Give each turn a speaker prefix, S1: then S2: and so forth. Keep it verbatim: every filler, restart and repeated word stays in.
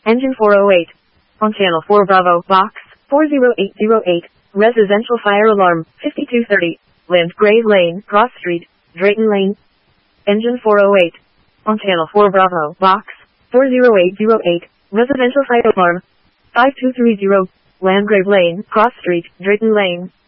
S1: Engine four oh eight. On channel four Bravo, box four zero eight zero eight. Residential fire alarm, fifty-two thirty. Landgrave Lane, Cross Street, Drayton Lane. Engine four oh eight. On channel four Bravo, box four zero eight zero eight. Residential fire alarm, five two three zero. Landgrave Lane, Cross Street, Drayton Lane.